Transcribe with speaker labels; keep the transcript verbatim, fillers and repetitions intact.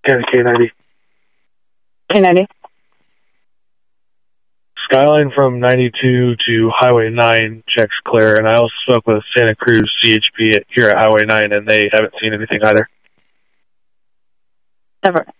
Speaker 1: County K ninety.
Speaker 2: K ninety.
Speaker 1: Skyline from ninety-two to Highway nine checks clear, and I also spoke with Santa Cruz C H P at, here at Highway nine, and they haven't seen anything either.
Speaker 2: Never.